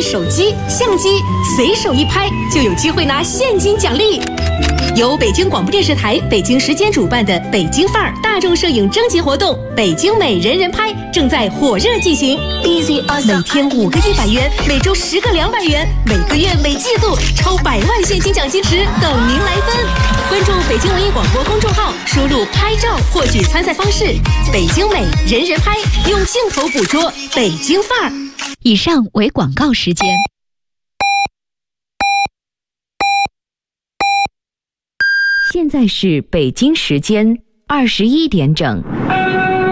手机、相机，随手一拍就有机会拿现金奖励。由北京广播电视台北京时间主办的北京范儿大众摄影征集活动“北京美人人拍”正在火热进行。每天5个100元，每周10个200元，每个月每季度超100万现金奖金池等您来分。关注北京文艺广播公众号，输入“拍照”获取参赛方式。北京美人人拍，用镜头捕捉北京范儿。 以上为广告时间。现在是北京时间21点整。